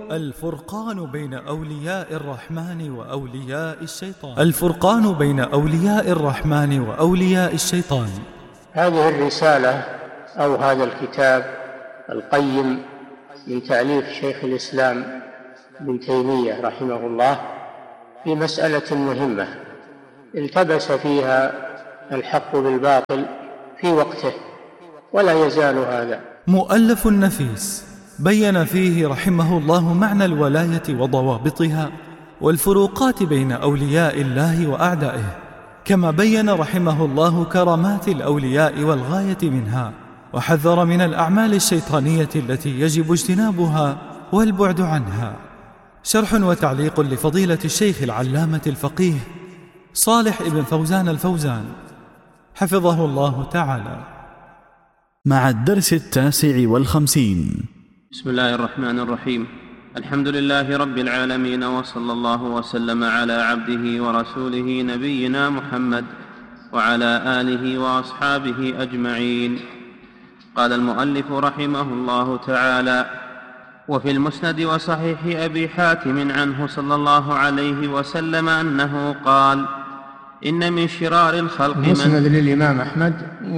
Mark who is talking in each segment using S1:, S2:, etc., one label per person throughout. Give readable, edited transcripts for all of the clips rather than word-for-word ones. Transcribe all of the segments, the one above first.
S1: الفرقان بين أولياء الرحمن وأولياء الشيطان. الفرقان بين أولياء الرحمن وأولياء الشيطان.
S2: هذه الرسالة أو هذا الكتاب القيم من تأليف شيخ الإسلام ابن تيمية رحمه الله في مسألة مهمة التبس فيها الحق بالباطل في وقته ولا يزال هذا.
S1: مؤلف نفيس بين فيه رحمه الله معنى الولاية وضوابطها والفروقات بين أولياء الله وأعدائه، كما بين رحمه الله كرامات الأولياء والغاية منها، وحذر من الأعمال الشيطانية التي يجب اجتنابها والبعد عنها. شرح وتعليق لفضيلة الشيخ العلامة الفقيه صالح ابن فوزان الفوزان حفظه الله تعالى، مع الدرس 59.
S3: بسم الله الرحمن الرحيم. الحمد لله رب العالمين، وصلى الله وسلم على عبده ورسوله نبينا محمد وعلى آله وأصحابه أجمعين. قال المؤلف رحمه الله تعالى: وفي المسند وصحيح أبي حاتم عنه صلى الله عليه وسلم أنه قال: إن من شرار الخلق
S2: مسند للإمام أحمد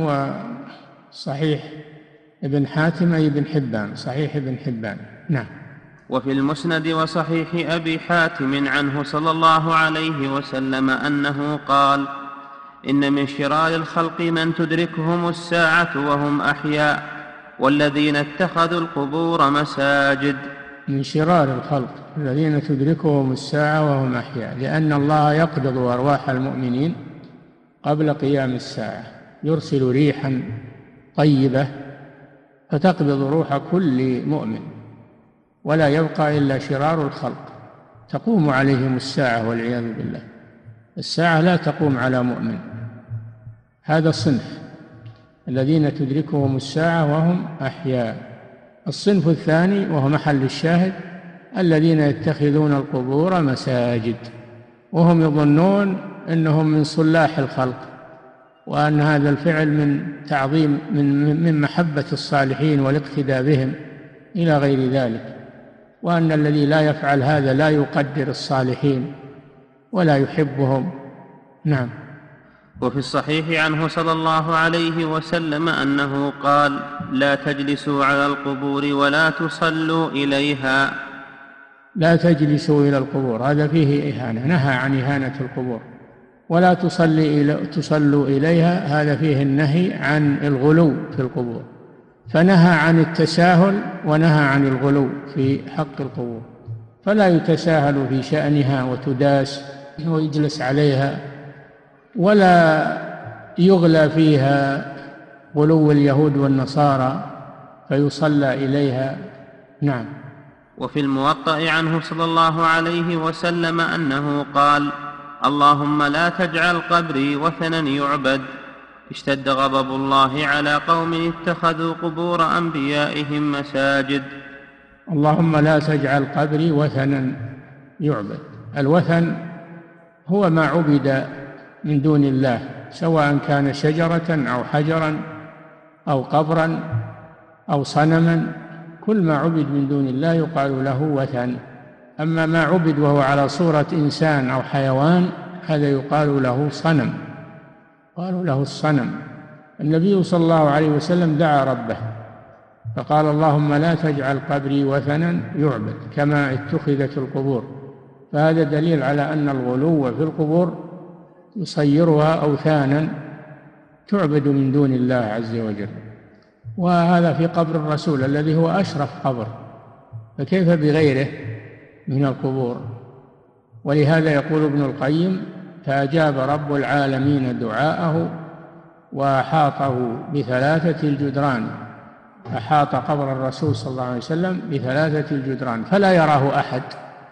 S2: وصحيح ابن حاتم أي ابن حبان، صحيح ابن حبان. نعم.
S3: وفي المسند وصحيح أبي حاتم عنه صلى الله عليه وسلم أنه قال: إن من شرار الخلق من تدركهم الساعة وهم أحياء، والذين اتخذوا القبور مساجد.
S2: من شرار الخلق الذين تدركهم الساعة وهم أحياء، لأن الله يقبض أرواح المؤمنين قبل قيام الساعة، يرسل ريحا طيبة فتقبض روح كل مؤمن، ولا يبقى إلا شرار الخلق تقوم عليهم الساعة والعياذ بالله. الساعة لا تقوم على مؤمن. هذا الصنف الذين تدركهم الساعة وهم أحياء. الصنف الثاني وهو محل الشاهد: الذين يتخذون القبور مساجد، وهم يظنون أنهم من صلاح الخلق، وأن هذا الفعل من تعظيم من محبة الصالحين والاقتداء بهم إلى غير ذلك، وأن الذي لا يفعل هذا لا يقدر الصالحين ولا يحبهم. نعم.
S3: وفي الصحيح عنه صلى الله عليه وسلم أنه قال: لا تجلسوا على القبور ولا تصلوا إليها.
S2: لا تجلسوا إلى القبور، هذا فيه إهانة، نهى عن إهانة القبور. ولا تصلوا إليها، هذا فيه النهي عن الغلو في القبور، فنهى عن التساهل ونهى عن الغلو في حق القبور، فلا يتساهل في شأنها وتداس ويجلس عليها، ولا يغلى فيها غلو اليهود والنصارى فيصلى إليها. نعم.
S3: وفي الموطأ عنه صلى الله عليه وسلم أنه قال: اللهم لا تجعل قبري وثنا يعبد. اشتد غضب الله على قوم اتخذوا قبور أنبيائهم مساجد.
S2: اللهم لا تجعل قبري وثنا يعبد. الوثن هو ما عبد من دون الله، سواء كان شجرة أو حجرا أو قبرا أو صنما، كل ما عبد من دون الله يقال له وثن. أما ما عبد وهو على صورة إنسان أو حيوان هذا يقال له صنم، قالوا له الصنم. النبي صلى الله عليه وسلم دعا ربه فقال: اللهم لا تجعل قبري وثنا يعبد كما اتخذت القبور. فهذا دليل على أن الغلو في القبور يصيرها أوثانا تعبد من دون الله عز وجل. وهذا في قبر الرسول الذي هو أشرف قبر، فكيف بغيره من القبور؟ ولهذا يقول ابن القيم: فأجاب رب العالمين دعاءه وأحاطه بثلاثة الجدران. أحاط قبر الرسول صلى الله عليه وسلم بثلاثة الجدران، فلا يراه أحد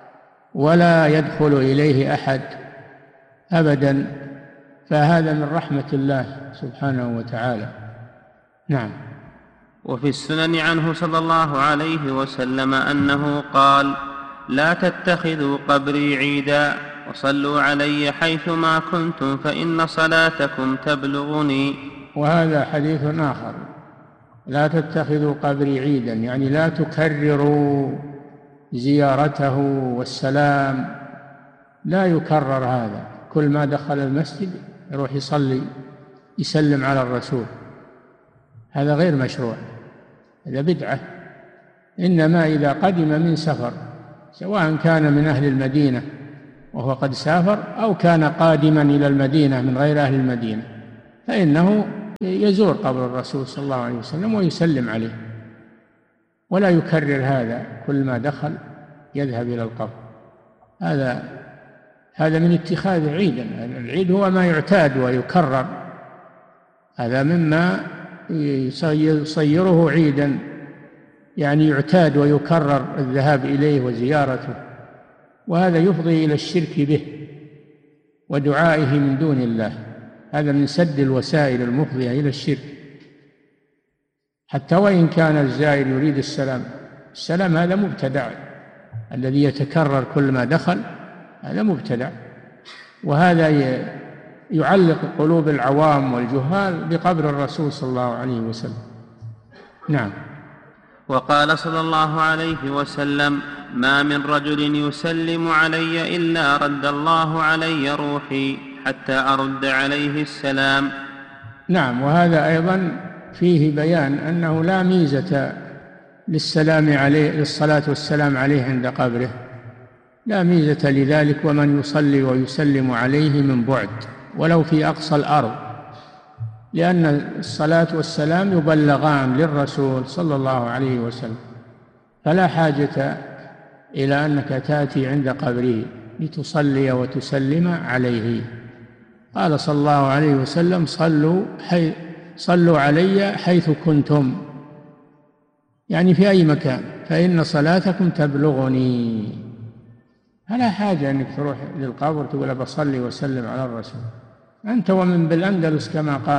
S2: ولا يدخل إليه أحد أبدا، فهذا من رحمة الله سبحانه وتعالى. نعم.
S3: وفي السنن عنه صلى الله عليه وسلم أنه قال: لا تتخذوا قبري عيدا، وصلوا علي حيثما كنتم فإن صلاتكم تبلغني.
S2: وهذا حديث آخر: لا تتخذوا قبري عيدا، يعني لا تكرروا زيارته والسلام، لا يكرر هذا. كل ما دخل المسجد يروح يصلي يسلم على الرسول، هذا غير مشروع، هذا بدعة. إنما إذا قدم من سفر، سواء كان من أهل المدينة وهو قد سافر أو كان قادما إلى المدينة من غير أهل المدينة، فإنه يزور قبر الرسول صلى الله عليه وسلم ويسلم عليه، ولا يكرر هذا. كل ما دخل يذهب إلى القبر، هذا من اتخاذ عيدا. العيد هو ما يعتاد ويكرر، هذا مما يصيره عيدا، يعني يعتاد ويكرر الذهاب إليه وزيارته، وهذا يفضي إلى الشرك به ودعائه من دون الله. هذا من سد الوسائل المفضية إلى الشرك. حتى وإن كان الزائر يريد السلام هذا مبتدع، الذي يتكرر كل ما دخل هذا مبتدع، وهذا يعلق قلوب العوام والجهال بقبر الرسول صلى الله عليه وسلم. نعم.
S3: وقال صلى الله عليه وسلم: ما من رجل يسلم علي إلا رد الله علي روحي حتى أرد عليه السلام.
S2: نعم. وهذا أيضا فيه بيان أنه لا ميزة للسلام عليه، للصلاة والسلام عليه عند قبره، لا ميزة لذلك. ومن يصلي ويسلم عليه من بعد ولو في أقصى الأرض، لأن الصلاة والسلام يبلغان للرسول صلى الله عليه وسلم، فلا حاجة إلى أنك تأتي عند قبره لتصلي وتسلم عليه. قال صلى الله عليه وسلم: صلوا علي حيث كنتم، يعني في أي مكان، فإن صلاتكم تبلغني. فلا حاجة أنك تروح للقبر تقول بصلي وسلم على الرسول. أنت ومن بالأندلس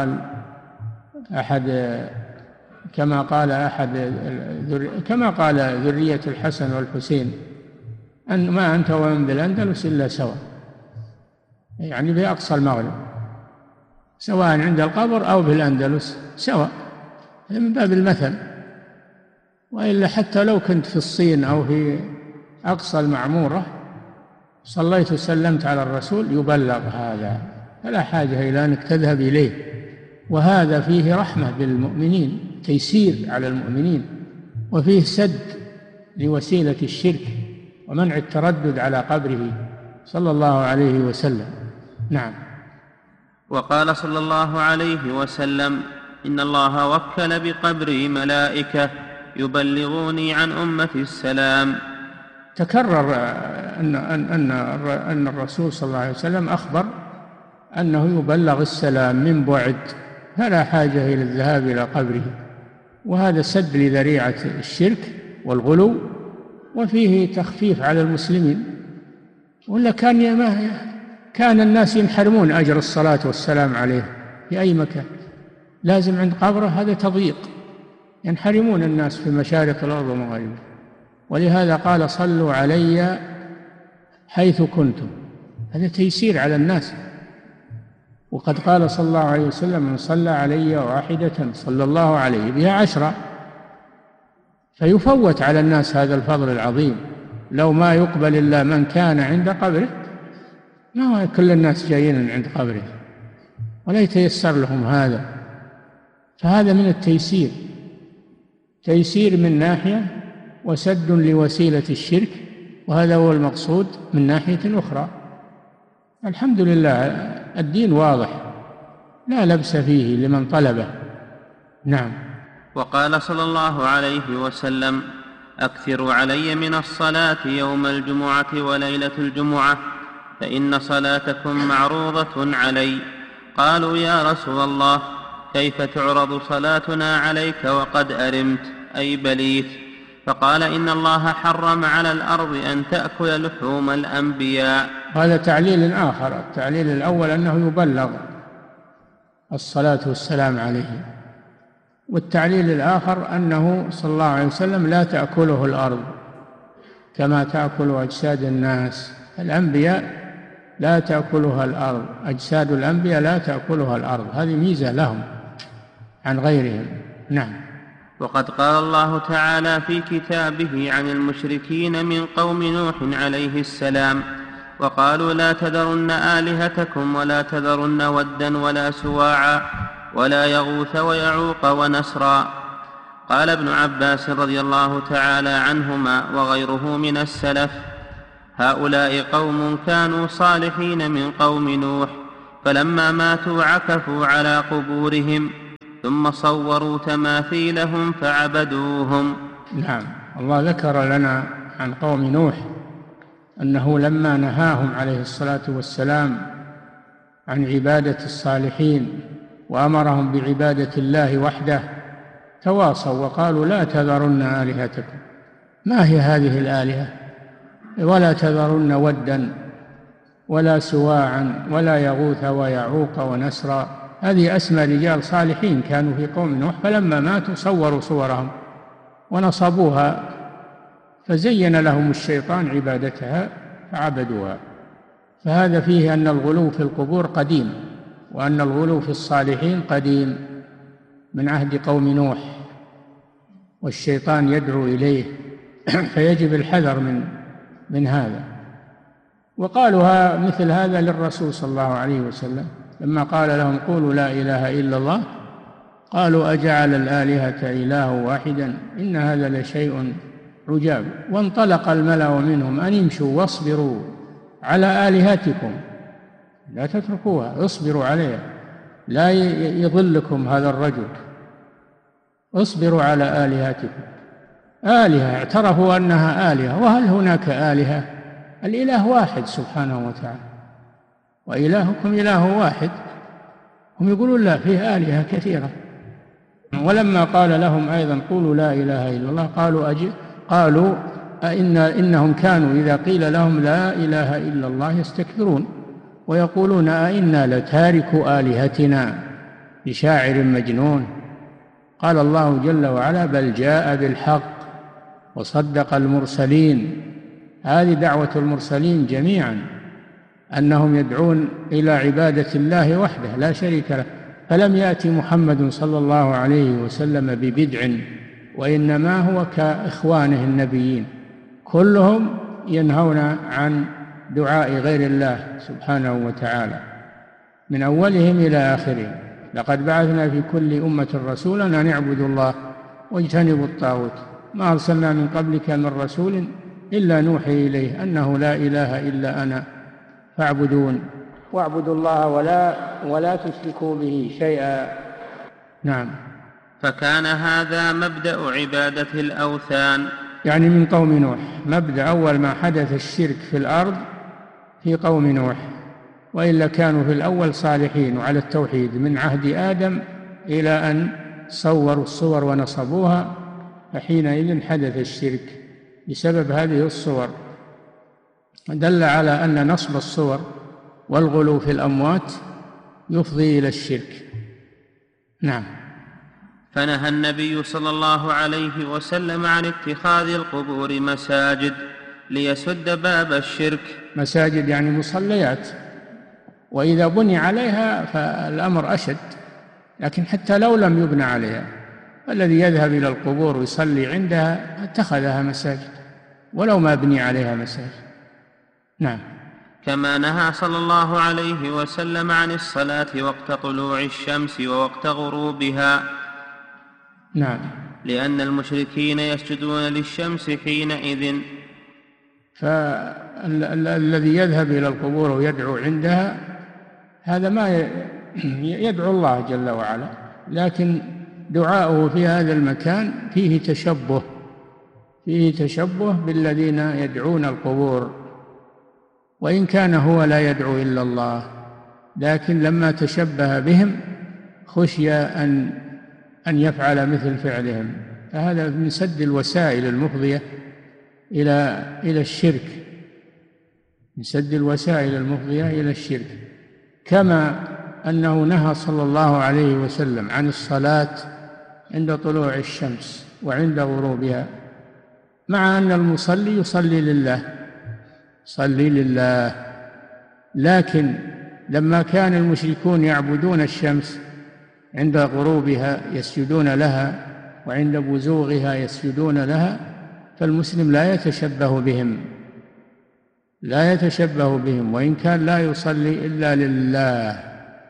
S2: كما قال ذرية الحسن والحسين: أن ما أنت ومن بالأندلس إلا سواء، يعني في أقصى المغرب، سواء عند القبر أو بالأندلس سواء، من باب المثل. وإلا حتى لو كنت في الصين أو في أقصى المعمورة صليت وسلمت على الرسول يبلغ هذا، فلا حاجة إلى أنك تذهب إليه. وهذا فيه رحمة بالمؤمنين، تيسير على المؤمنين، وفيه سد لوسيلة الشرك ومنع التردد على قبره صلى الله عليه وسلم. نعم.
S3: وقال صلى الله عليه وسلم: إن الله وكل بقبري ملائكة يبلغوني عن أمتي السلام.
S2: تكرر أن الرسول صلى الله عليه وسلم أخبر أنه يبلغ السلام من بعد، فلا حاجة إلى الذهاب إلى قبره، وهذا سد لذريعة الشرك والغلو، وفيه تخفيف على المسلمين. ولا كان الناس ينحرمون أجر الصلاة والسلام عليه في أي مكان، لازم عند قبره، هذا تضييق، ينحرمون الناس في مشارق الأرض ومغاربها. ولهذا قال: صلوا علي حيث كنتم، هذا تيسير على الناس. وقد قال صلى الله عليه وسلم: من صلى علي واحدة صلى الله عليه بها 10. فيفوت على الناس هذا الفضل العظيم. لو ما يقبل إلا من كان عند قبره، ما هو كل الناس جايين عند قبره ولا يتيسر لهم هذا. فهذا من التيسير، تيسير من ناحية وسد لوسيلة الشرك، وهذا هو المقصود من ناحية أخرى. الحمد لله الدين واضح لا لبس فيه لمن طلبه. نعم.
S3: وقال صلى الله عليه وسلم: أكثروا علي من الصلاة يوم الجمعة وليلة الجمعة، فإن صلاتكم معروضة علي. قالوا: يا رسول الله، كيف تعرض صلاتنا عليك وقد أرمت أي بليت؟ فقال: إن الله حرم على الأرض أن تأكل لحوم الأنبياء.
S2: هذا تعليل آخر. التعليل الأول أنه يبلغ الصلاة والسلام عليه، والتعليل الآخر أنه صلى الله عليه وسلم لا تأكله الأرض كما تأكل أجساد الناس. الأنبياء لا تأكلها الأرض، أجساد الأنبياء لا تأكلها الأرض، هذه ميزة لهم عن غيرهم. نعم.
S3: وقد قال الله تعالى في كتابه عن المشركين من قوم نوح عليه السلام: وقالوا لا تذرن آلهتكم ولا تذرن ودا ولا سواعا ولا يغوث ويعوق ونسرا. قال ابن عباس رضي الله تعالى عنهما وغيره من السلف: هؤلاء قوم كانوا صالحين من قوم نوح، فلما ماتوا عكفوا على قبورهم ثم صوروا تماثيلهم فعبدوهم.
S2: نعم. الله ذكر لنا عن قوم نوح أنه لما نهاهم عليه الصلاة والسلام عن عبادة الصالحين وأمرهم بعبادة الله وحده تواصوا وقالوا لا تذرن آلهتكم. ما هي هذه الآلهة؟ ولا تذرن ودا ولا سواعا ولا يغوث ويعوق ونسرا. هذه أسماء رجال صالحين كانوا في قوم نوح، فلما ماتوا صوروا صورهم ونصبوها، فزين لهم الشيطان عبادتها فعبدوها. فهذا فيه أن الغلو في القبور قديم، وأن الغلو في الصالحين قديم من عهد قوم نوح، والشيطان يدعو إليه فيجب الحذر من هذا. وقالوا مثل هذا للرسول صلى الله عليه وسلم لما قال لهم قولوا لا إله إلا الله، قالوا أجعل الآلهة إله واحدا إن هذا لشيء عجاب. وانطلق الملأ منهم أن امشوا واصبروا على آلهتكم لا تتركوها، اصبروا عليها لا يضلكم هذا الرجل، اصبروا على آلهتكم. آلهة اعترفوا أنها آلهة، وهل هناك آلهة؟ الإله واحد سبحانه وتعالى، وإلهكم إله واحد. هم يقولون لا، فيه آلهة كثيرة. ولما قال لهم أيضا قولوا لا إله إلا الله قالوا إنهم كانوا إذا قيل لهم لا إله إلا الله يستكبرون ويقولون أئنا لتاركوا آلهتنا لشاعر مجنون. قال الله جل وعلا بل جاء بالحق وصدق المرسلين. هذه دعوة المرسلين جميعا، أنهم يدعون إلى عبادة الله وحده لا شريك له. فلم يأتي محمد صلى الله عليه وسلم ببدع، وإنما هو كإخوانه النبيين كلهم ينهون عن دعاء غير الله سبحانه وتعالى من أولهم إلى آخرهم. لقد بعثنا في كل أمة رسولا أن اعبدوا الله واجتنبوا الطاغوت ما أرسلنا من قبلك من رسول إلا نوحي إليه أنه لا إله إلا أنا فاعبدون واعبدوا الله ولا تشركوا به شيئا. نعم.
S3: فكان هذا مبدأ عبادة الأوثان،
S2: يعني من قوم نوح. مبدأ أول ما حدث الشرك في الأرض في قوم نوح، وإلا كانوا في الأول صالحين وعلى التوحيد من عهد آدم إلى أن صوروا الصور ونصبوها، فحينئذ حدث الشرك بسبب هذه الصور. دل على أن نصب الصور والغلو في الأموات يفضي إلى الشرك. نعم.
S3: فنهى النبي صلى الله عليه وسلم عن اتخاذ القبور مساجد ليسد باب الشرك.
S2: مساجد يعني مصليات، وإذا بني عليها فالأمر أشد، لكن حتى لو لم يبنى عليها الذي يذهب إلى القبور ويصلي عندها اتخذها مساجد ولو ما بني عليها مساجد. نعم.
S3: كما نهى صلى الله عليه وسلم عن الصلاة وقت طلوع الشمس ووقت غروبها.
S2: نعم.
S3: لأن المشركين يسجدون للشمس حينئذ.
S2: فالذي يذهب إلى القبور ويدعو عندها هذا ما يدعو الله جل وعلا، لكن دعاؤه في هذا المكان فيه تشبه بالذين يدعون القبور، وإن كان هو لا يدعو إلا الله، لكن لما تشبه بهم خشي أن يفعل مثل فعلهم. فهذا من سد الوسائل المفضية إلى الشرك، من سد الوسائل المفضية إلى الشرك. كما أنه نهى صلى الله عليه وسلم عن الصلاة عند طلوع الشمس وعند غروبها، مع أن المصلي يصلي لله، لكن لما كان المشركون يعبدون الشمس عند غروبها يسجدون لها وعند بزوغها يسجدون لها، فالمسلم لا يتشبه بهم، لا يتشبه بهم، وإن كان لا يصلي إلا لله،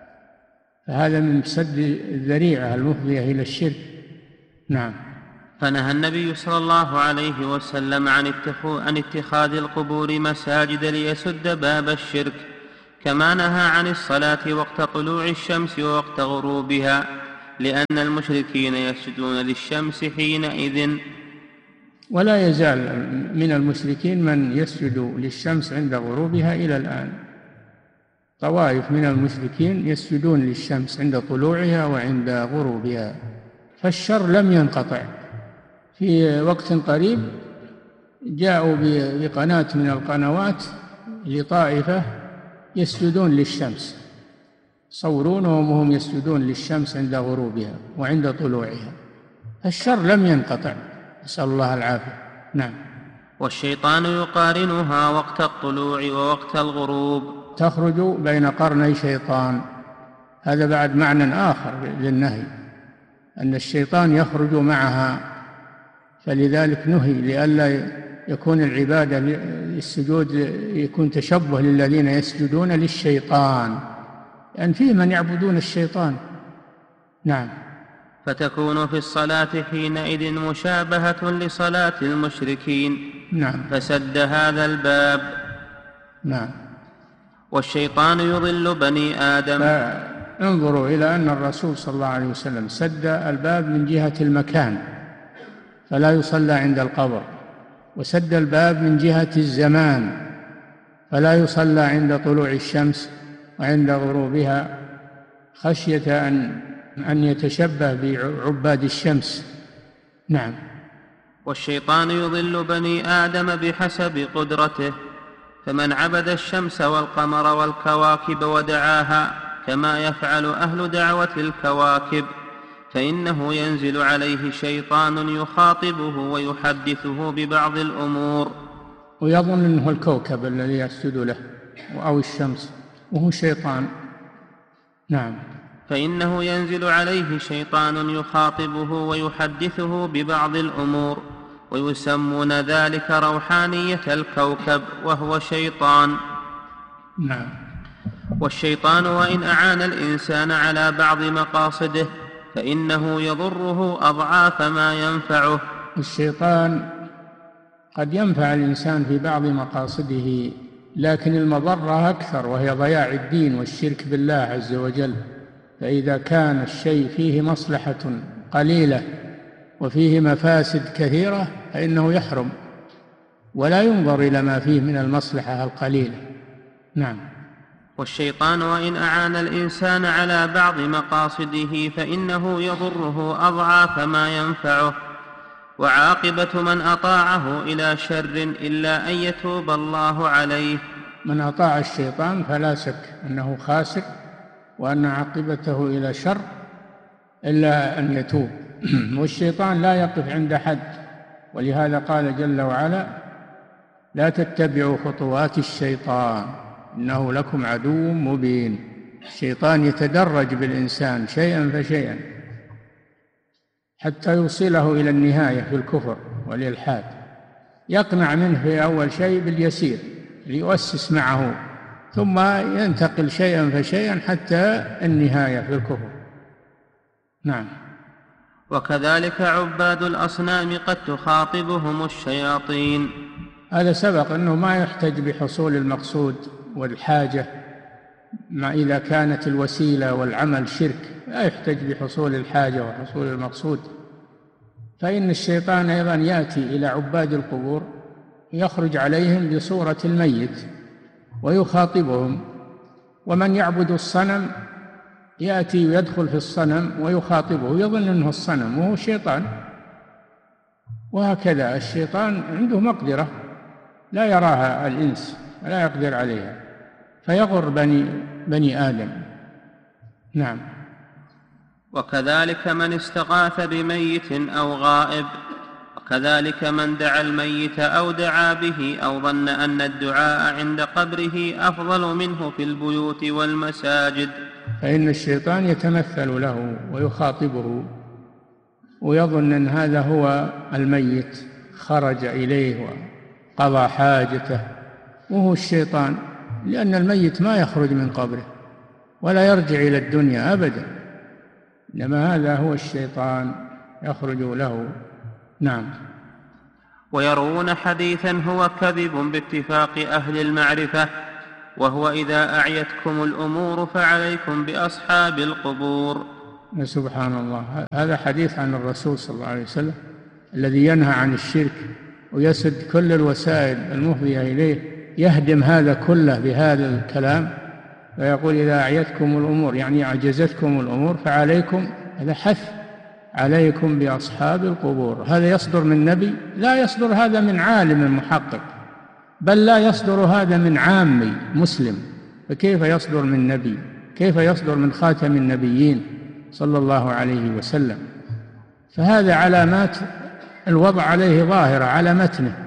S2: فهذا من سد الذريعة المفضية إلى الشرك. نعم.
S3: فنهى النبي صلى الله عليه وسلم عن اتخاذ القبور مساجد ليسد باب الشرك، كما نهى عن الصلاة وقت طلوع الشمس ووقت غروبها، لأن المشركين يسجدون للشمس حينئذ.
S2: ولا يزال من المشركين من يسجد للشمس عند غروبها إلى الآن، طوائف من المشركين يسجدون للشمس عند طلوعها وعند غروبها، فالشر لم ينقطع. في وقت قريب جاءوا بقناة من القنوات لطائفة يسجدون للشمس، صورونهم وهم يسجدون للشمس عند غروبها وعند طلوعها، الشر لم ينقطع، نسأل الله العافية. نعم.
S3: والشيطان يقارنها وقت الطلوع ووقت الغروب،
S2: تخرج بين قرني شيطان، هذا بعد معنى آخر للنهي، أن الشيطان يخرج معها، فلذلك نهي لئلا يكون العبادة السجود يكون تشبه للذين يسجدون للشيطان، لأن فيه من يعبدون الشيطان. نعم.
S3: فتكون في الصلاة حينئذ مشابهة لصلاة المشركين.
S2: نعم.
S3: فسد هذا الباب.
S2: نعم.
S3: والشيطان يضل بني آدم.
S2: انظروا إلى أن الرسول صلى الله عليه وسلم سد الباب من جهة المكان فلا يصلى عند القبر، وسد الباب من جهة الزمان فلا يصلى عند طلوع الشمس وعند غروبها، خشية أن يتشبه بعباد الشمس. نعم.
S3: والشيطان يضل بني آدم بحسب قدرته، فمن عبد الشمس والقمر والكواكب ودعاها كما يفعل أهل دعوة الكواكب، فإنه ينزل عليه شيطان يخاطبه ويحدثه ببعض الأمور،
S2: ويظن أنه الكوكب الذي يسجد له أو الشمس وهو شيطان. نعم.
S3: فإنه ينزل عليه شيطان يخاطبه ويحدثه ببعض الأمور، ويسمون ذلك روحانية الكوكب وهو شيطان.
S2: نعم.
S3: والشيطان وإن أعان الإنسان على بعض مقاصده فإنه يضره أضعاف ما ينفعه.
S2: الشيطان قد ينفع الإنسان في بعض مقاصده، لكن المضرة أكثر، وهي ضياع الدين والشرك بالله عز وجل. فإذا كان الشيء فيه مصلحة قليلة وفيه مفاسد كثيرة فإنه يحرم، ولا ينظر إلى ما فيه من المصلحة القليلة. نعم.
S3: والشيطان وإن أعان الإنسان على بعض مقاصده فإنه يضره أضعاف ما ينفعه، وعاقبة من أطاعه إلى شر إلا أن يتوب الله عليه.
S2: من أطاع الشيطان فلا شك أنه خاسر، وأن عاقبته إلى شر إلا أن يتوب. والشيطان لا يقف عند حد، ولهذا قال جل وعلا: لا تتبعوا خطوات الشيطان إنه لكم عدو مبين. الشيطان يتدرج بالإنسان شيئا فشيئا حتى يوصله إلى النهاية في الكفر والإلحاد، يقنع منه في أول شيء باليسير ليؤسس معه، ثم ينتقل شيئا فشيئا حتى النهاية في الكفر. نعم.
S3: وكذلك عباد الأصنام قد تخاطبهم الشياطين.
S2: هذا سبق أنه ما يحتج بحصول المقصود والحاجة، ما إذا كانت الوسيلة والعمل شرك لا يحتج بحصول الحاجة وحصول المقصود. فإن الشيطان أيضا يأتي إلى عباد القبور يخرج عليهم بصورة الميت ويخاطبهم، ومن يعبد الصنم يأتي ويدخل في الصنم ويخاطبه، يظن أنه الصنم وهو شيطان. وهكذا الشيطان عنده مقدرة لا يراها الإنس ولا يقدر عليها، فيغر بني آدم. نعم.
S3: وكذلك من استغاث بميت أو غائب، وكذلك من دعا الميت أو دعا به أو ظن أن الدعاء عند قبره أفضل منه في البيوت والمساجد،
S2: فإن الشيطان يتمثل له ويخاطبه ويظن أن هذا هو الميت خرج إليه وقضى حاجته، وهو الشيطان، لأن الميت ما يخرج من قبره ولا يرجع إلى الدنيا أبدا، إنما هذا هو الشيطان يخرج له. نعم.
S3: ويروون حديثا هو كذب باتفاق أهل المعرفة، وهو إذا أعيتكم الأمور فعليكم بأصحاب القبور.
S2: سبحان الله، هذا حديث عن الرسول صلى الله عليه وسلم الذي ينهى عن الشرك ويسد كل الوسائل المفضية إليه، يهدم هذا كله بهذا الكلام، ويقول إذا أعيتكم الأمور يعني أعجزتكم الأمور فعليكم، هذا حث عليكم بأصحاب القبور. هذا يصدر من نبي؟ لا يصدر هذا من عالم محقق، بل لا يصدر هذا من عامي مسلم، فكيف يصدر من نبي؟ كيف يصدر من خاتم النبيين صلى الله عليه وسلم؟ فهذا علامات الوضع عليه ظاهرة على متنه،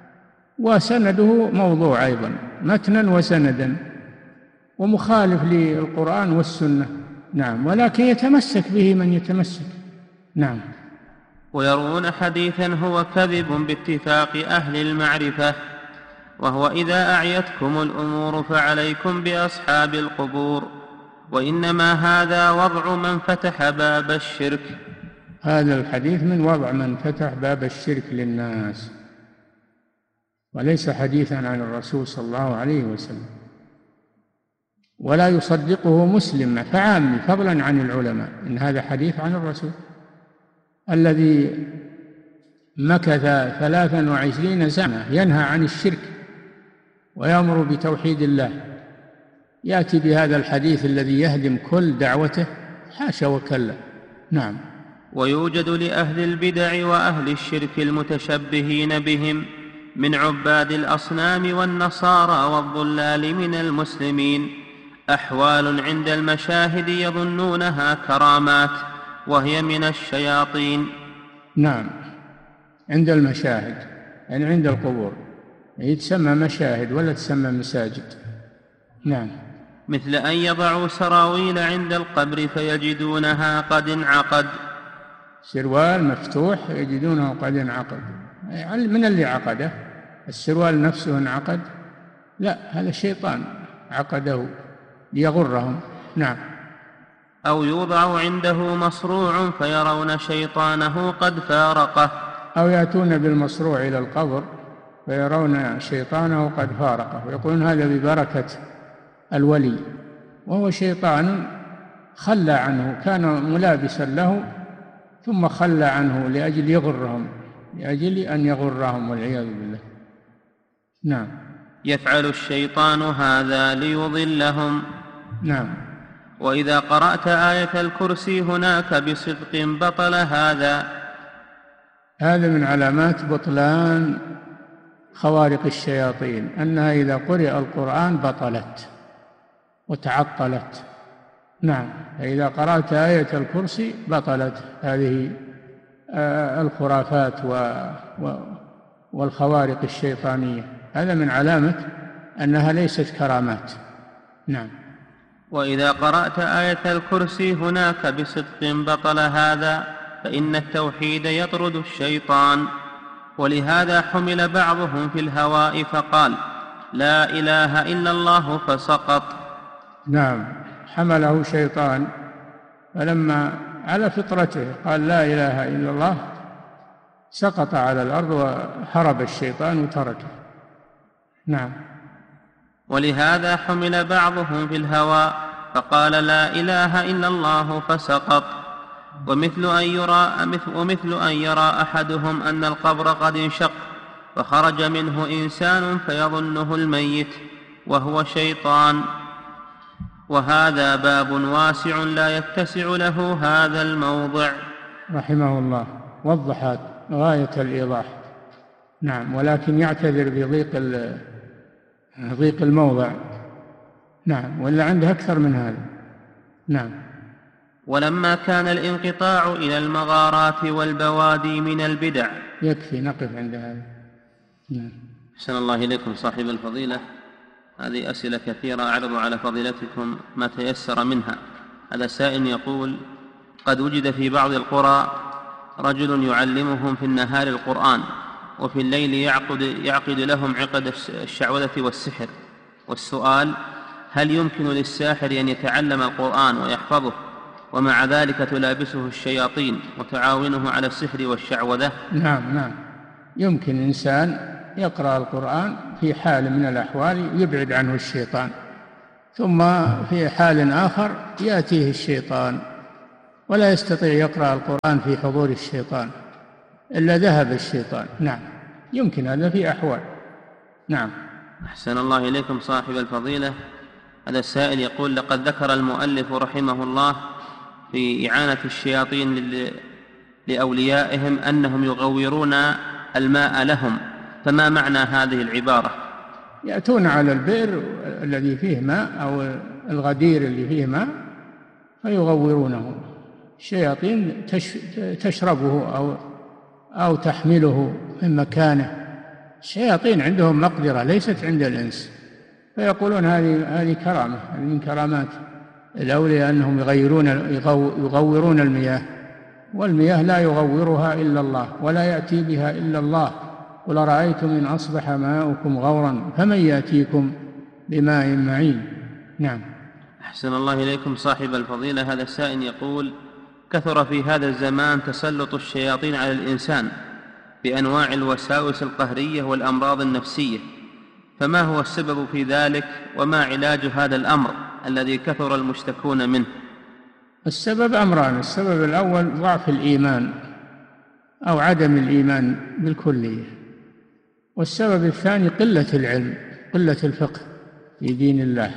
S2: وسنده موضوع أيضا، متنا وسندا، ومخالف للقرآن والسنة. نعم، ولكن يتمسك به من يتمسك. نعم.
S3: ويروون حديثا هو كذب باتفاق أهل المعرفة، وهو إذا أعيتكم الأمور فعليكم بأصحاب القبور، وإنما هذا وضع من فتح باب الشرك.
S2: هذا الحديث من وضع من فتح باب الشرك للناس، وليس حديثا عن الرسول صلى الله عليه وسلم، ولا يصدقه مسلم فعامي، فضلا عن العلماء، إن هذا حديث عن الرسول الذي مكث 23 سنة ينهى عن الشرك ويأمر بتوحيد الله، يأتي بهذا الحديث الذي يهدم كل دعوته؟ حاشا وكلا. نعم.
S3: ويوجد لأهل البدع وأهل الشرك المتشبهين بهم من عباد الأصنام والنصارى والضلال من المسلمين أحوال عند المشاهد يظنونها كرامات، وهي من الشياطين.
S2: نعم، عند المشاهد يعني عند القبور، يتسمى مشاهد ولا تسمى مساجد. نعم.
S3: مثل أن يضعوا سراويل عند القبر فيجدونها قد انعقد،
S2: سروال مفتوح يجدونه قد انعقد، من اللي عقده؟ السروال نفسه انعقد؟ لا، هذا الشيطان عقده ليغرهم. نعم.
S3: أو يوضع عنده مصروع فيرون شيطانه قد فارقه،
S2: أو يأتون بالمصروع إلى القبر فيرون شيطانه قد فارقه، ويقولون هذا ببركة الولي، وهو شيطان خلى عنه، كان ملابسا له ثم خلى عنه لأجل يغرهم، لأجل أن يغرهم والعياذ بالله. نعم.
S3: يفعل الشيطان هذا ليضلهم.
S2: نعم.
S3: وإذا قرأت آية الكرسي هناك بصدق بطل هذا.
S2: هذا من علامات بطلان خوارق الشياطين، أنها إذا قرئ القرآن بطلت وتعطلت. نعم، فإذا قرأت آية الكرسي بطلت هذه الخرافات والخوارق الشيطانية، هذا من علامة أنها ليست كرامات. نعم.
S3: وإذا قرأت آية الكرسي هناك بصدق بطل هذا، فإن التوحيد يطرد الشيطان. ولهذا حمل بعضهم في الهواء فقال لا إله إلا الله فسقط.
S2: نعم، حمله شيطان، فلما على فطرته قال لا إله إلا الله سقط على الأرض وهرب الشيطان وتركه. نعم.
S3: ولهذا حمل بعضهم في الهواء فقال لا إله إلا الله فسقط. ومثل أن يرى أحدهم أن القبر قد انشق فخرج منه إنسان فيظنه الميت وهو شيطان، وهذا باب واسع لا يتسع له هذا الموضع.
S2: رحمه الله وضحت غاية الإيضاح. نعم، ولكن يعتذر بضيق الموضع. نعم، ولا عنده أكثر من هذا. نعم.
S3: ولما كان الانقطاع إلى المغارات والبوادي من البدع.
S2: يكفي نقف عند هذا. نعم.
S3: أحسن الله إليكم صاحب الفضيلة، هذه أسئلة كثيرة أعرض على فضيلتكم ما تيسر منها. هذا سائل يقول قد وجد في بعض القرى رجل يعلمهم في النهار القرآن وفي الليل يعقد لهم عقد الشعوذة والسحر. والسؤال: هل يمكن للساحر أن يتعلم القرآن ويحفظه ومع ذلك تلابسه الشياطين وتعاونه على السحر والشعوذة؟
S2: نعم، يمكن إنسان يقرأ القرآن في حال من الأحوال يبعد عنه الشيطان، ثم في حال آخر يأتيه الشيطان ولا يستطيع يقرأ القرآن في حضور الشيطان إلا ذهب الشيطان. نعم، يمكن هذا في أحوال. نعم.
S3: أحسن الله إليكم صاحب الفضيلة. هذا السائل يقول: لقد ذكر المؤلف رحمه الله في إعانة الشياطين لأوليائهم أنهم يغورون الماء لهم، فما معنى هذه العبارة؟
S2: يأتون على البئر الذي فيه ماء أو الغدير اللي فيه ماء فيغورونه. الشياطين تشربه أو تحمله من مكانه. الشياطين عندهم مقدرة ليست عند الإنس، فيقولون هذه كرامة، هذه من كرامات الأولياء أنهم يغورون المياه، والمياه لا يغورها إلا الله ولا يأتي بها إلا الله. قل أرأيتم إن أصبح ماؤكم غورا فمن يأتيكم بماء معين. نعم.
S3: أحسن الله إليكم صاحب الفضيلة. هذا السائل يقول: كثر في هذا الزمان تسلط الشياطين على الإنسان بأنواع الوساوس القهرية والأمراض النفسية، فما هو السبب في ذلك وما علاج هذا الأمر الذي كثر المشتكون منه؟
S2: السبب أمران: السبب الأول ضعف الإيمان أو عدم الإيمان بالكلية، والسبب الثاني قلة العلم، قلة الفقه في دين الله.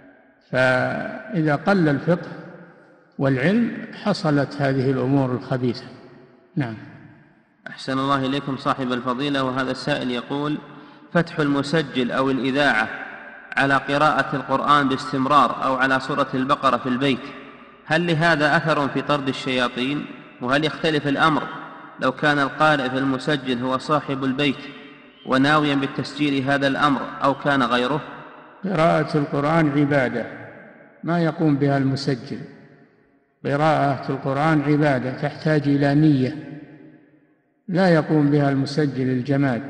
S2: فإذا قل الفقه والعلم حصلت هذه الأمور الخبيثة. نعم.
S3: أحسن الله إليكم صاحب الفضيلة. وهذا السائل يقول: فتح المسجل أو الإذاعة على قراءة القرآن باستمرار أو على سورة البقرة في البيت، هل لهذا أثر في طرد الشياطين؟ وهل يختلف الأمر لو كان القارئ في المسجل هو صاحب البيت وناويا بالتسجيل هذا الأمر أو كان غيره؟
S2: قراءة القرآن عبادة ما يقوم بها المسجل. قراءة القرآن عبادة تحتاج إلى نية لا يقوم بها المسجل الجماد،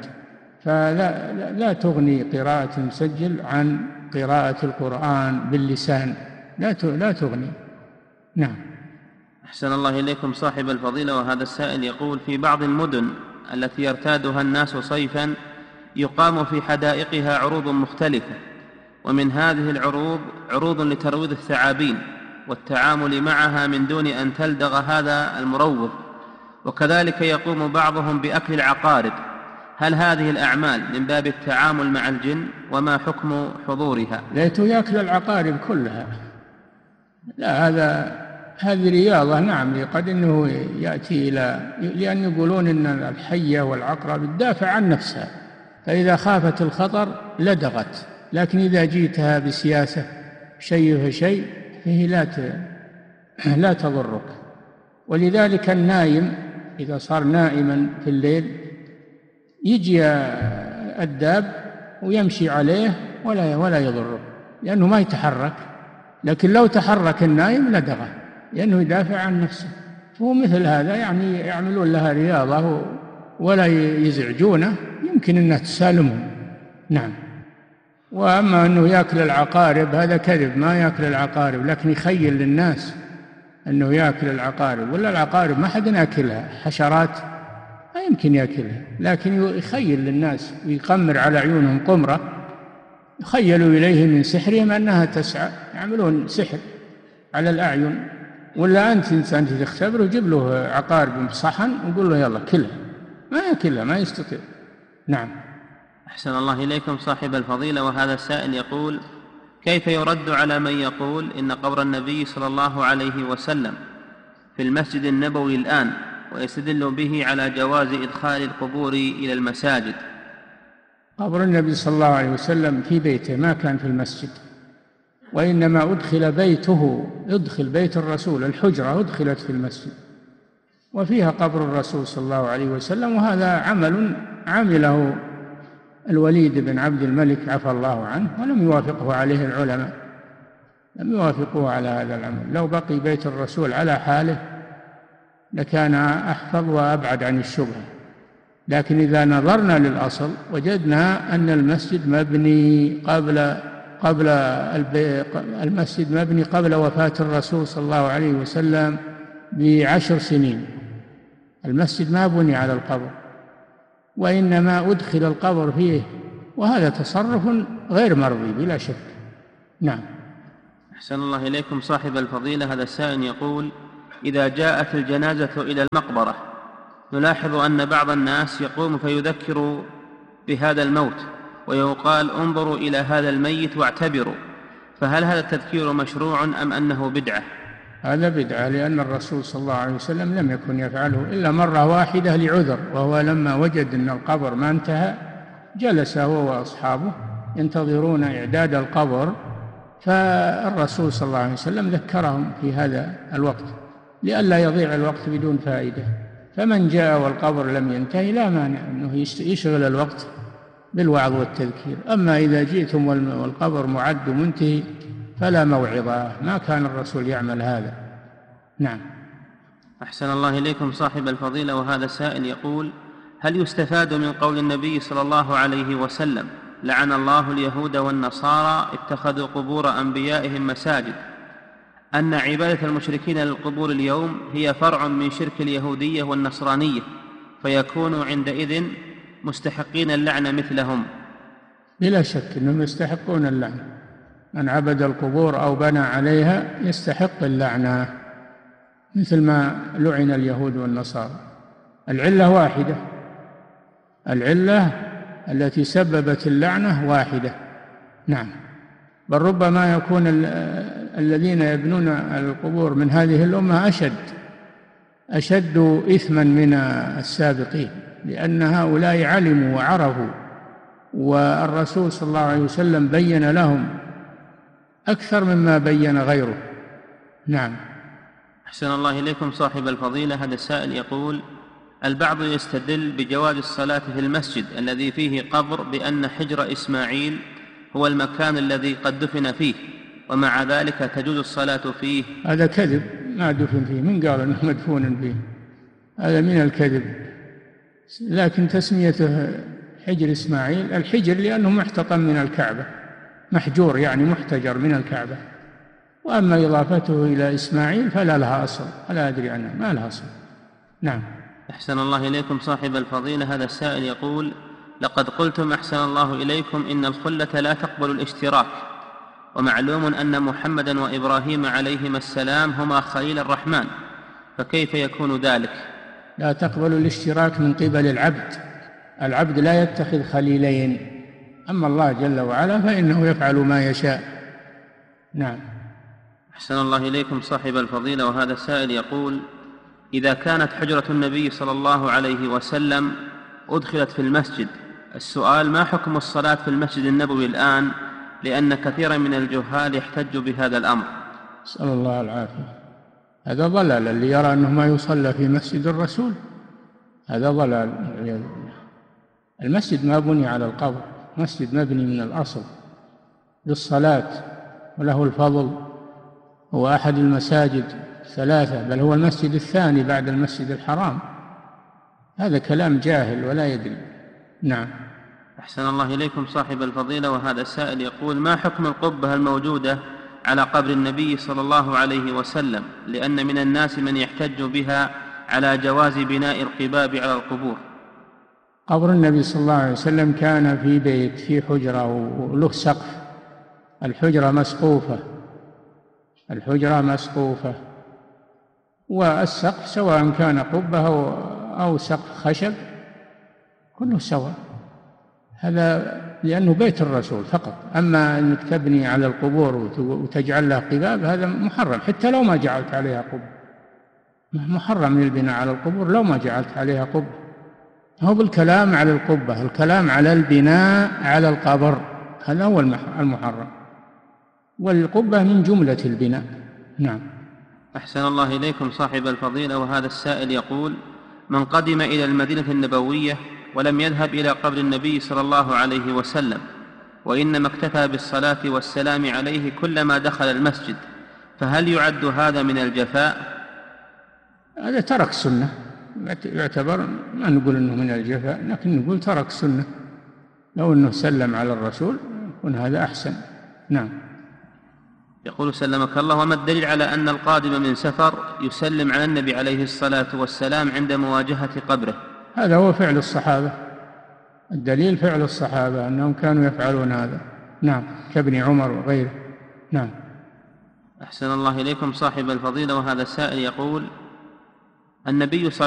S2: فلا تغني قراءة المسجل عن قراءة القرآن باللسان، لا تغني. نعم.
S3: أحسن الله إليكم صاحب الفضيلة. وهذا السائل يقول: في بعض المدن التي يرتادها الناس صيفا يقام في حدائقها عروض مختلفة، ومن هذه العروض عروض لترويض الثعابين والتعامل معها من دون أن تلدغ هذا المروض، وكذلك يقوم بعضهم بأكل العقارب. هل هذه الأعمال من باب التعامل مع الجن؟ وما حكم حضورها؟
S2: ليته يأكل العقارب كلها، لا، هذه رياضة. نعم، قد أنه يأتي لأن يقولون أن الحية والعقرب تدافع عن نفسها، فإذا خافت الخطر لدغت، لكن إذا جئتها بسياسة شيء فشيء فيه لا تضرك. ولذلك النايم إذا صار نائما في الليل يجي الداب ويمشي عليه ولا يضره لأنه ما يتحرك، لكن لو تحرك النايم لدغه لأنه يدافع عن نفسه. فهو مثل هذا يعني يعملون لها رياضة ولا يزعجونه، يمكن أنها تسالمهم. نعم. وأما أنه يأكل العقارب هذا كذب، ما يأكل العقارب، لكن يخيل للناس أنه يأكل العقارب، ولا العقارب ما حد يأكلها، حشرات ما يمكن يأكلها، لكن يخيل للناس ويقمر على عيونهم قمرة يخيلوا إليه من سحرهم أنها تسعى، يعملون سحر على الأعين. ولا أنت إنسان تختبره وجيب له عقارب بصحن وقول له يلا كلها، ما يأكلها، ما يستطيع. نعم.
S3: أحسن الله إليكم صاحب الفضيلة. وهذا السائل يقول: كيف يرد على من يقول إن قبر النبي صلى الله عليه وسلم في المسجد النبوي الآن، ويستدل به على جواز إدخال القبور إلى المساجد؟
S2: قبر النبي صلى الله عليه وسلم في بيته، ما كان في المسجد، وإنما أدخل بيته، أدخل بيت الرسول، الحجرة أدخلت في المسجد وفيها قبر الرسول صلى الله عليه وسلم. وهذا عمل عمله الوليد بن عبد الملك عفى الله عنه، ولم يوافقه عليه العلماء، لم يوافقوه على هذا العمل. لو بقي بيت الرسول على حاله لكان أحفظ وأبعد عن الشبهة. لكن إذا نظرنا للأصل وجدنا أن المسجد مبني قبل وفاة الرسول صلى الله عليه وسلم ب10 سنين. المسجد ما بني على القبر، وإنما أدخل القبر فيه، وهذا تصرف غير مرضي بلا شك. نعم.
S3: أحسن الله إليكم صاحب الفضيلة. هذا السائل يقول: إذا جاءت الجنازة إلى المقبرة نلاحظ أن بعض الناس يقوم فيذكر بهذا الموت ويقال: انظروا إلى هذا الميت واعتبروا، فهل هذا التذكير مشروع أم أنه بدعة؟
S2: هذا بدعة، لأن الرسول صلى الله عليه وسلم لم يكن يفعله إلا مرة واحدة لعذر، وهو لما وجد أن القبر ما انتهى جلس هو وأصحابه ينتظرون إعداد القبر، فالرسول صلى الله عليه وسلم ذكرهم في هذا الوقت لئلا يضيع الوقت بدون فائدة. فمن جاء والقبر لم ينتهي لا مانع أنه يشغل الوقت بالوعظ والتذكير. أما إذا جئتم والقبر معد منتهي فلا موعظة، ما كان الرسول يعمل هذا. نعم.
S3: أحسن الله إليكم صاحب الفضيلة. وهذا سائل يقول: هل يستفاد من قول النبي صلى الله عليه وسلم: لعن الله اليهود والنصارى اتخذوا قبور أنبيائهم مساجد، أن عبادة المشركين للقبور اليوم هي فرع من شرك اليهودية والنصرانية، فيكونوا عندئذ مستحقين اللعنة مثلهم؟
S2: بلا شك أنهم يستحقون اللعنة. من عبد القبور أو بنى عليها يستحق اللعنة، مثل ما لعن اليهود والنصارى. العلة واحدة، العلة التي سببت اللعنة واحدة. نعم. بل ربما يكون الذين يبنون القبور من هذه الأمة أشد إثما من السابقين، لأن هؤلاء علموا وعرفوا، والرسول صلى الله عليه وسلم بين لهم أكثر مما بين غيره. نعم.
S3: أحسن الله إليكم صاحب الفضيلة. هذا السائل يقول: البعض يستدل بجواز الصلاة في المسجد الذي فيه قبر بأن حجر إسماعيل هو المكان الذي قد دفن فيه، ومع ذلك تجوز الصلاة فيه.
S2: هذا كذب، ما دفن فيه، من قال أنه مدفون فيه؟ هذا من الكذب. لكن تسميته حجر إسماعيل، الحجر لأنه محتطم من الكعبة، محجور يعني محتجر من الكعبة، وأما إضافته إلى إسماعيل فلا لها أصل، ولا أدري عنها، ما لها أصل. نعم.
S3: أحسن الله إليكم صاحب الفضيلة. هذا السائل يقول: لقد قلتم أحسن الله إليكم إن الخلة لا تقبل الاشتراك، ومعلوم أن محمدا وإبراهيم عليهما السلام هما خليل الرحمن، فكيف يكون ذلك؟
S2: لا تقبل الاشتراك من قبل العبد. العبد لا يتخذ خليلين، أما الله جل وعلا فإنه يفعل ما يشاء. نعم.
S3: أحسن الله إليكم صاحب الفضيلة. وهذا السائل يقول: إذا كانت حجرة النبي صلى الله عليه وسلم أدخلت في المسجد، السؤال: ما حكم الصلاة في المسجد النبوي الآن؟ لأن كثيرا من الجهال يحتج بهذا الأمر.
S2: نسأل الله العافية. هذا ضلال، اللي يرى أنه ما يصلى في مسجد الرسول هذا ضلال. المسجد ما بني على القبر، مسجد مبني من الأصل للصلاة، وله الفضل، هو أحد المساجد 3، بل هو المسجد الثاني بعد المسجد الحرام. هذا كلام جاهل ولا يدري. نعم.
S3: أحسن الله إليكم صاحب الفضيلة. وهذا السائل يقول: ما حكم القبة الموجودة على قبر النبي صلى الله عليه وسلم؟ لأن من الناس من يحتج بها على جواز بناء القباب على القبور.
S2: قبر النبي صلى الله عليه وسلم كان في بيت، في حجرة وله سقف، الحجرة مسقوفة، الحجرة مسقوفة، والسقف سواء كان قبة أو سقف خشب كله سواء، هذا لأنه بيت الرسول فقط. أما أنك تبني على القبور وتجعل لها قباب هذا محرم، حتى لو ما جعلت عليها قبة، محرم البناء على القبور لو ما جعلت عليها قبة. هو بالكلام على القبة، الكلام على البناء على القبر، هذا هو المحرم، والقبة من جملة البناء. نعم.
S3: أحسن الله إليكم صاحب الفضيلة. وهذا السائل يقول: من قدم إلى المدينة النبوية ولم يذهب إلى قبر النبي صلى الله عليه وسلم، وإنما اكتفى بالصلاة والسلام عليه كلما دخل المسجد، فهل يعد هذا من الجفاء؟
S2: هذا ترك سنة، يعتبر ما نقول أنه من الجفاء، لكن نقول ترك سنة. لو أنه سلم على الرسول يكون هذا أحسن. نعم.
S3: يقول سلمك الله: وما الدليل على أن القادم من سفر يسلم على النبي عليه الصلاة والسلام عند مواجهة قبره؟
S2: هذا هو فعل الصحابة، الدليل فعل الصحابة أنهم كانوا يفعلون هذا. نعم، كابن عمر وغيره. نعم.
S3: أحسن الله إليكم صاحب الفضيلة. وهذا السائل يقول: النبي صلى